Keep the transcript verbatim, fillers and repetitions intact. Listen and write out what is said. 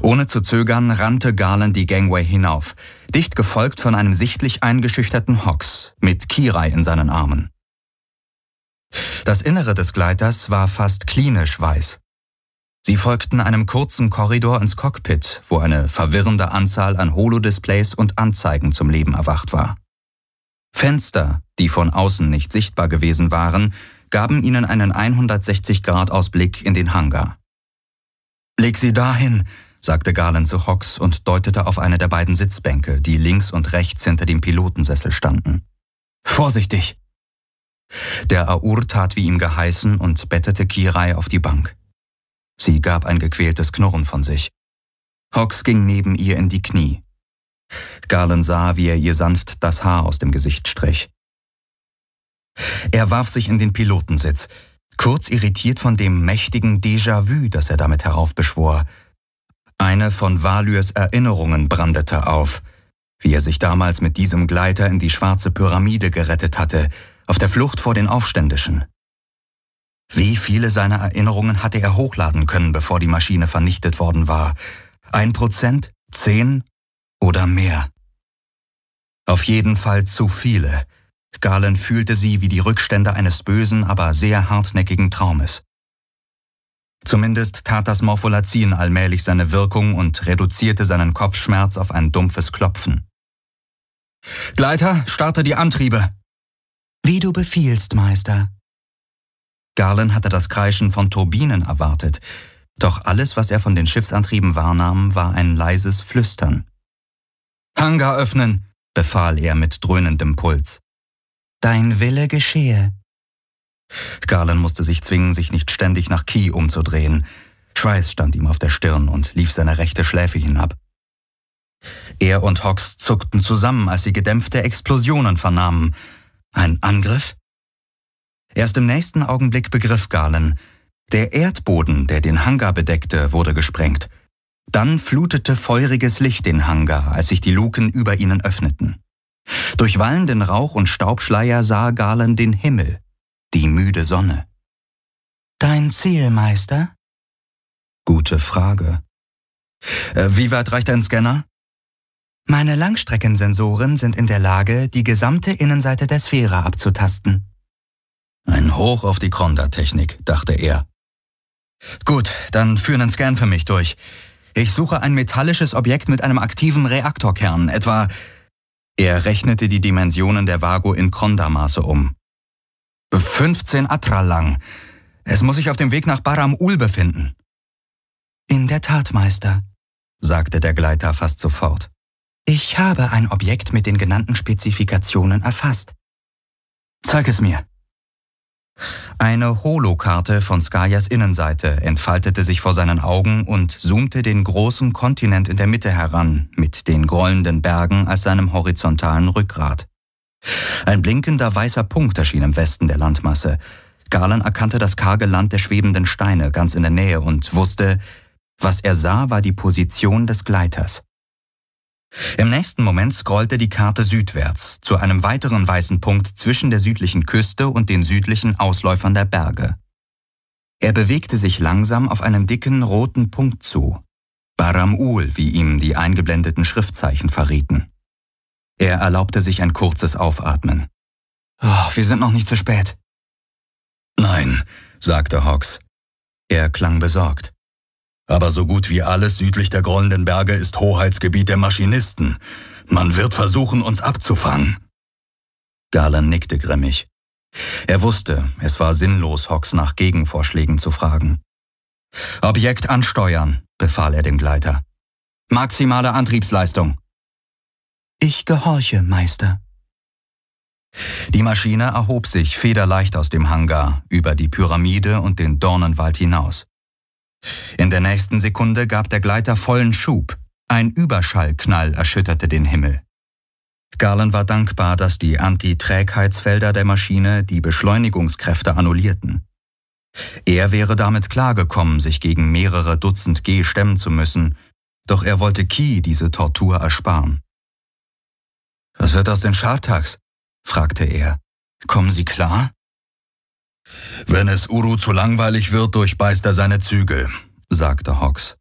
Ohne zu zögern rannte Garland die Gangway hinauf, dicht gefolgt von einem sichtlich eingeschüchterten Hawks mit Kirai in seinen Armen. Das Innere des Gleiters war fast klinisch weiß. Sie folgten einem kurzen Korridor ins Cockpit, wo eine verwirrende Anzahl an Holodisplays und Anzeigen zum Leben erwacht war. Fenster, die von außen nicht sichtbar gewesen waren, gaben ihnen einen hundertsechzig Grad Ausblick in den Hangar. »Leg sie dahin«, sagte Garland zu Hawks und deutete auf eine der beiden Sitzbänke, die links und rechts hinter dem Pilotensessel standen. »Vorsichtig!« Der Aur tat wie ihm geheißen und bettete Kirai auf die Bank. Sie gab ein gequältes Knurren von sich. Hawks ging neben ihr in die Knie. Garland sah, wie er ihr sanft das Haar aus dem Gesicht strich. Er warf sich in den Pilotensitz, kurz irritiert von dem mächtigen Déjà-vu, das er damit heraufbeschwor. Eine von Valyrs Erinnerungen brandete auf, wie er sich damals mit diesem Gleiter in die schwarze Pyramide gerettet hatte, auf der Flucht vor den Aufständischen. Wie viele seiner Erinnerungen hatte er hochladen können, bevor die Maschine vernichtet worden war? Ein Prozent? Zehn? Oder mehr? Auf jeden Fall zu viele. Garland fühlte sie wie die Rückstände eines bösen, aber sehr hartnäckigen Traumes. Zumindest tat das Morpholazin allmählich seine Wirkung und reduzierte seinen Kopfschmerz auf ein dumpfes Klopfen. »Gleiter, starte die Antriebe!« »Wie du befiehlst, Meister.« Garland hatte das Kreischen von Turbinen erwartet, doch alles, was er von den Schiffsantrieben wahrnahm, war ein leises Flüstern. »Hangar öffnen«, befahl er mit dröhnendem Puls. »Dein Wille geschehe.« Garland musste sich zwingen, sich nicht ständig nach Key umzudrehen. Schweiß stand ihm auf der Stirn und lief seine rechte Schläfe hinab. Er und Hawks zuckten zusammen, als sie gedämpfte Explosionen vernahmen. Ein Angriff? Erst im nächsten Augenblick begriff Garland, der Erdboden, der den Hangar bedeckte, wurde gesprengt. Dann flutete feuriges Licht den Hangar, als sich die Luken über ihnen öffneten. Durch wallenden Rauch und Staubschleier sah Garland den Himmel, die müde Sonne. »Dein Ziel, Meister?« »Gute Frage. Äh, wie weit reicht ein Scanner?« »Meine Langstreckensensoren sind in der Lage, die gesamte Innenseite der Sphäre abzutasten.« »Ein Hoch auf die Kronda-Technik«, dachte er. »Gut, dann führ einen Scan für mich durch. Ich suche ein metallisches Objekt mit einem aktiven Reaktorkern, etwa...« Er rechnete die Dimensionen der Vago in Kronda-Maße um. fünfzehn Atra lang. Es muss sich auf dem Weg nach Baram-Ul befinden. »In der Tat, Meister«, sagte der Gleiter fast sofort. »Ich habe ein Objekt mit den genannten Spezifikationen erfasst.« »Zeig es mir.« Eine Holokarte von Skayas Innenseite entfaltete sich vor seinen Augen und zoomte den großen Kontinent in der Mitte heran, mit den grollenden Bergen als seinem horizontalen Rückgrat. Ein blinkender weißer Punkt erschien im Westen der Landmasse. Garland erkannte das karge Land der schwebenden Steine ganz in der Nähe und wusste, was er sah, war die Position des Gleiters. Im nächsten Moment scrollte die Karte südwärts, zu einem weiteren weißen Punkt zwischen der südlichen Küste und den südlichen Ausläufern der Berge. Er bewegte sich langsam auf einen dicken roten Punkt zu. Baram-Ul, wie ihm die eingeblendeten Schriftzeichen verrieten. Er erlaubte sich ein kurzes Aufatmen. Oh, wir sind noch nicht zu spät. »Nein«, sagte Hawks. Er klang besorgt. »Aber so gut wie alles südlich der grollenden Berge ist Hoheitsgebiet der Maschinisten. Man wird versuchen, uns abzufangen.« Garland nickte grimmig. Er wusste, es war sinnlos, Hawks nach Gegenvorschlägen zu fragen. »Objekt ansteuern«, befahl er dem Gleiter. »Maximale Antriebsleistung.« »Ich gehorche, Meister.« Die Maschine erhob sich federleicht aus dem Hangar, über die Pyramide und den Dornenwald hinaus. In der nächsten Sekunde gab der Gleiter vollen Schub. Ein Überschallknall erschütterte den Himmel. Garland war dankbar, dass die Anti-Trägheitsfelder der Maschine die Beschleunigungskräfte annullierten. Er wäre damit klargekommen, sich gegen mehrere Dutzend G stemmen zu müssen, doch er wollte Key diese Tortur ersparen. »Was wird aus den Schartags?« fragte er. »Kommen sie klar?« »Wenn es Uru zu langweilig wird, durchbeißt er seine Zügel«, sagte Hawks.